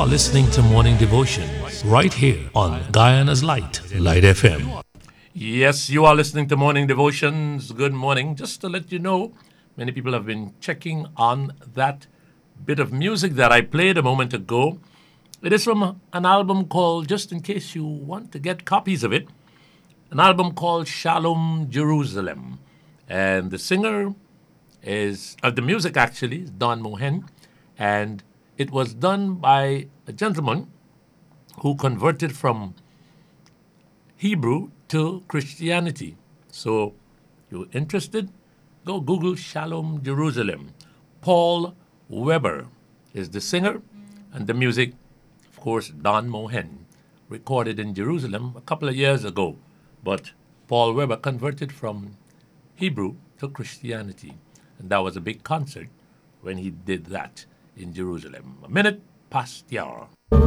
are listening to Morning Devotion right here on Guyana's Light, Light FM. Yes, you are listening to Morning Devotions. Good morning. Just to let you know, many people have been checking on that bit of music that I played a moment ago. It is from an album called, just in case you want to get copies of it, an album called Shalom Jerusalem. And the singer is, the music actually, is Don Mohen. And it was done by a gentleman who converted from Hebrew to Christianity. So, you're interested? Go Google Shalom Jerusalem. Paul Weber is the singer, and the music, of course, Don Mohen, recorded in Jerusalem a couple of years ago. But Paul Weber converted from Hebrew to Christianity, and that was a big concert when he did that in Jerusalem. A minute past the hour.